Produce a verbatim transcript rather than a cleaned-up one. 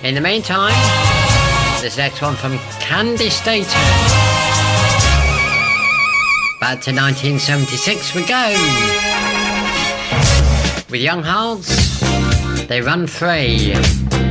In the meantime, this next one from Candy Stater. Back to nineteen seventy-six we go. With Young Hearts, They Run Free.